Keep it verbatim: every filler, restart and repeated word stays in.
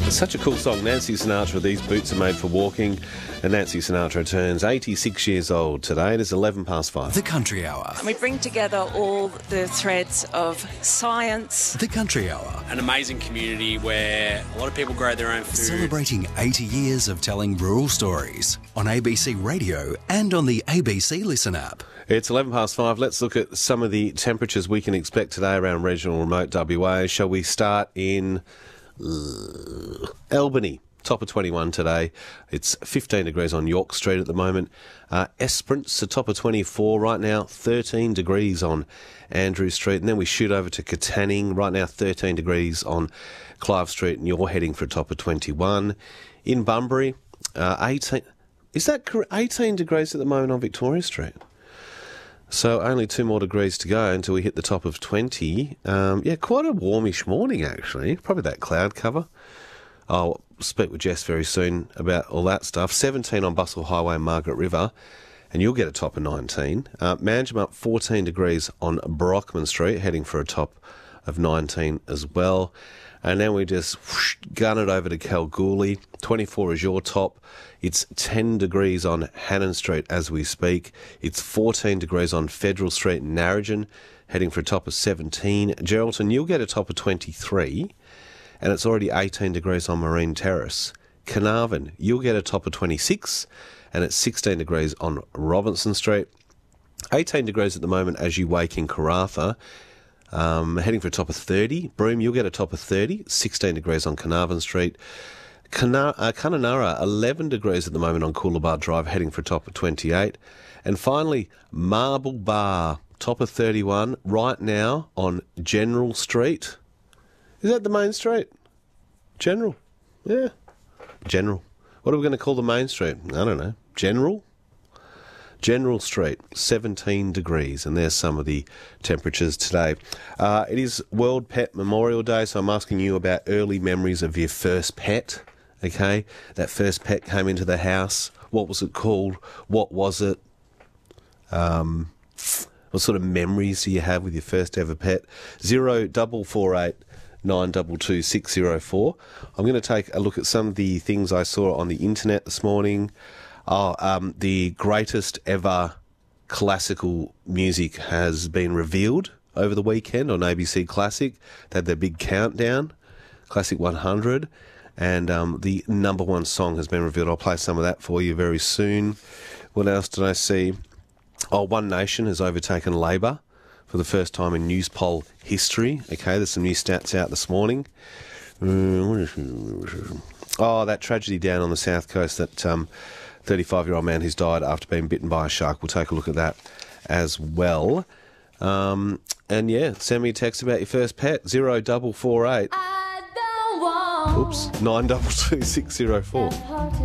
Such a cool song, Nancy Sinatra. These boots are made for walking. And Nancy Sinatra turns eighty-six years old today. It is eleven past five. The Country Hour. We bring together all the threads of science. The Country Hour. An amazing community where a lot of people grow their own food. Celebrating eighty years of telling rural stories on A B C Radio and on the A B C Listen app. It's eleven past five. Let's look at some of the temperatures we can expect today around regional remote W A. Shall we start in uh, Albany? Top of twenty-one today. It's fifteen degrees on York Street at the moment. Uh, Esperance, the top of twenty-four right now. thirteen degrees on Andrew Street. And then we shoot over to Katanning. Right now, thirteen degrees on Clive Street. And you're heading for a top of twenty-one. In Bunbury, uh, eighteen. Is that correct? eighteen degrees at the moment on Victoria Street. So only two more degrees to go until we hit the top of twenty. Um, yeah, quite a warmish morning, actually. Probably that cloud cover. I'll speak with Jess very soon about all that stuff. seventeen on Bustle Highway and Margaret River, and you'll get a top of nineteen. Uh, Manjimup, fourteen degrees on Brockman Street, heading for a top of nineteen as well. And then we just whoosh, gun it over to Kalgoorlie. twenty-four is your top. It's ten degrees on Hannon Street as we speak. It's fourteen degrees on Federal Street in Narrogin, heading for a top of seventeen. Geraldton, you'll get a top of twenty-three. And it's already eighteen degrees on Marine Terrace. Carnarvon, you'll get a top of twenty-six, and it's sixteen degrees on Robinson Street. eighteen degrees at the moment as you wake in Karratha, um, heading for a top of thirty. Broome, you'll get a top of thirty, sixteen degrees on Carnarvon Street. Kana- uh, Kununurra, eleven degrees at the moment on Coolabah Drive, heading for a top of twenty-eight. And finally, Marble Bar, top of thirty-one, right now on General Street. Is that the main street? General. Yeah. General. What are we going to call the main street? I don't know. General? General Street, seventeen degrees, and there's some of the temperatures today. Uh, it is World Pet Memorial Day, so I'm asking you about early memories of your first pet, okay? That first pet came into the house. What was it called? What was it? Um, what sort of memories do you have with your first ever pet? Zero double four eight nine two two six zero four. I'm going to take a look at some of the things I saw on the internet this morning. Oh, um, the greatest ever classical music has been revealed over the weekend on A B C Classic. They had their big countdown, Classic one hundred, and um, the number one song has been revealed. I'll play some of that for you very soon. What else did I see? Oh, One Nation has overtaken Labor for the first time in Newspoll history. Okay, there's some new stats out this morning. Oh, that tragedy down on the south coast, that um, thirty-five-year-old man who's died after being bitten by a shark. We'll take a look at that as well. Um, and yeah, send me a text about your first pet, zero double four eight. Oops, nine double two six zero four.